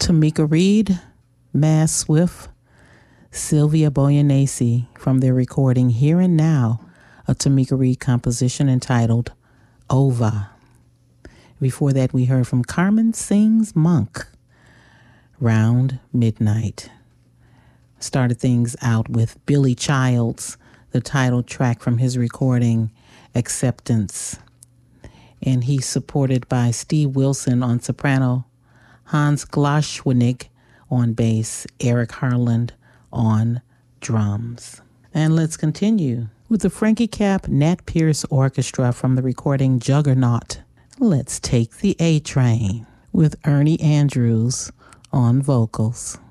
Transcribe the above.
Tamika Reed, Mass Swift, Sylvia Boyanese from their recording Here and Now, a Tamika Reed composition entitled Ova. Before that, we heard from Carmen Sings Monk, Round Midnight. Started things out with Billy Childs, the title track from his recording Acceptance. And he's supported by Steve Wilson on soprano, Hans Glasschwinnig on bass, Eric Harland on drums. And let's continue with the Frankie Cap Nat Pierce Orchestra from the recording Juggernaut. Let's take the A Train with Ernie Andrews on vocals.